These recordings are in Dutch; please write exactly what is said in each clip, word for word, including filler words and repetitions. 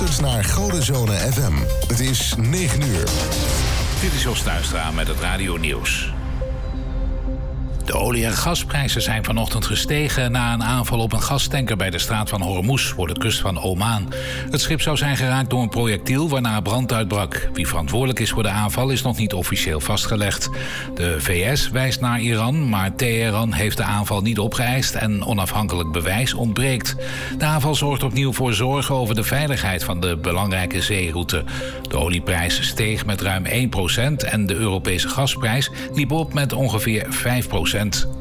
luistert naar Godenzone F M. Het is negen uur. Dit is Jos Tuistra met het Radio Nieuws. De olie- en gasprijzen zijn vanochtend gestegen na een aanval op een gastanker bij de straat van Hormuz voor de kust van Oman. Het schip zou zijn geraakt door een projectiel waarna brand uitbrak. Wie verantwoordelijk is voor de aanval is nog niet officieel vastgelegd. De V S wijst naar Iran, maar Teheran heeft de aanval niet opgeëist en onafhankelijk bewijs ontbreekt. De aanval zorgt opnieuw voor zorgen over de veiligheid van de belangrijke zeeroute. De olieprijs steeg met ruim één procent en de Europese gasprijs liep op met ongeveer vijf procent.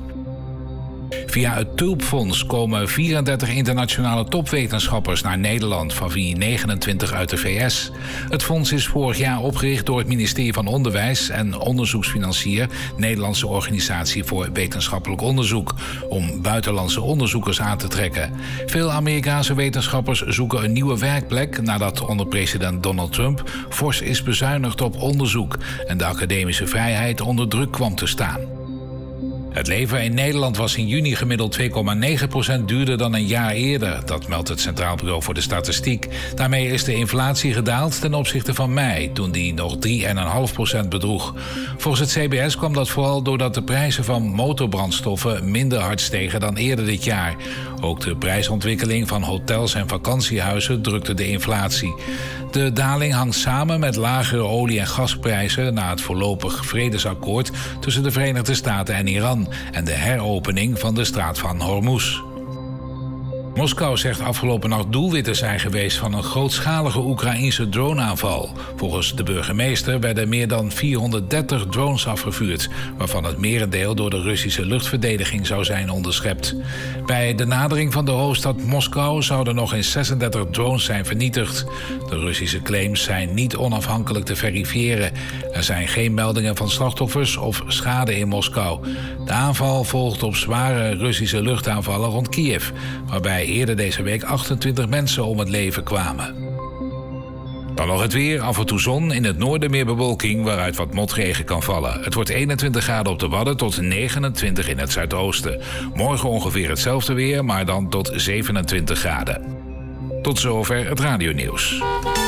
Via het Tulpfonds komen vierendertig internationale topwetenschappers naar Nederland, van wie negenentwintig uit de V S. Het fonds is vorig jaar opgericht door het ministerie van Onderwijs en onderzoeksfinancier Nederlandse Organisatie voor Wetenschappelijk Onderzoek, om buitenlandse onderzoekers aan te trekken. Veel Amerikaanse wetenschappers zoeken een nieuwe werkplek nadat onder president Donald Trump fors is bezuinigd op onderzoek en de academische vrijheid onder druk kwam te staan. Het leven in Nederland was in juni gemiddeld twee komma negen procent duurder dan een jaar eerder. Dat meldt het Centraal Bureau voor de Statistiek. Daarmee is de inflatie gedaald ten opzichte van mei, toen die nog drie komma vijf procent bedroeg. Volgens het C B S kwam dat vooral doordat de prijzen van motorbrandstoffen minder hard stegen dan eerder dit jaar. Ook de prijsontwikkeling van hotels en vakantiehuizen drukte de inflatie. De daling hangt samen met lagere olie- en gasprijzen na het voorlopig vredesakkoord tussen de Verenigde Staten en Iran en de heropening van de straat van Hormuz. Moskou zegt afgelopen nacht doelwit te zijn geweest van een grootschalige Oekraïense droneaanval. Volgens de burgemeester werden meer dan vierhonderddertig drones afgevuurd, waarvan het merendeel door de Russische luchtverdediging zou zijn onderschept. Bij de nadering van de hoofdstad Moskou zouden nog eens zesendertig drones zijn vernietigd. De Russische claims zijn niet onafhankelijk te verifiëren. Er zijn geen meldingen van slachtoffers of schade in Moskou. De aanval volgt op zware Russische luchtaanvallen rond Kiev, waarbij eerder deze week achtentwintig mensen om het leven kwamen. Dan nog het weer, af en toe zon, in het noorden meer bewolking waaruit wat motregen kan vallen. Het wordt eenentwintig graden op de Wadden tot negenentwintig in het zuidoosten. Morgen ongeveer hetzelfde weer, maar dan tot zevenentwintig graden. Tot zover het radionieuws.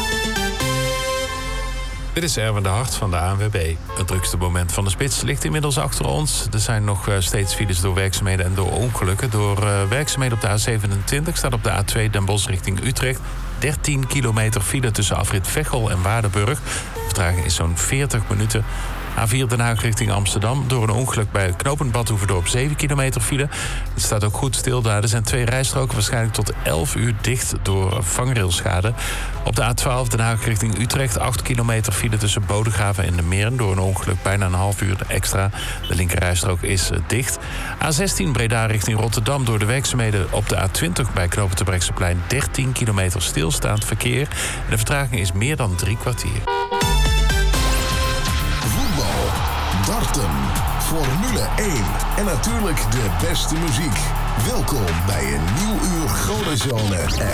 Dit is Erwin de Hart van de A N W B. Het drukste moment van de spits ligt inmiddels achter ons. Er zijn nog steeds files door werkzaamheden en door ongelukken. Door uh, werkzaamheden op de A zevenentwintig staat op de A twee Den Bosch richting Utrecht dertien kilometer file tussen afrit Veghel en Waardenburg. De vertraging is zo'n veertig minuten. A vier Den Haag richting Amsterdam. Door een ongeluk bij het knooppunt Badhoevedorp zeven kilometer file. Het staat ook goed stil daar. Er zijn twee rijstroken waarschijnlijk tot elf uur dicht door vangrailschade. Op de A twaalf Den Haag richting Utrecht acht kilometer file tussen Bodegraven en de Meern. Door een ongeluk bijna een half uur extra. De linkerrijstrook is dicht. A zestien Breda richting Rotterdam. Door de werkzaamheden op de A twintig bij knooppunt Terbrechtseplein dertien kilometer stilstaand verkeer. En de vertraging is meer dan drie kwartier. Darten, Formule één en natuurlijk de beste muziek. Welkom bij een nieuw uur Godenzone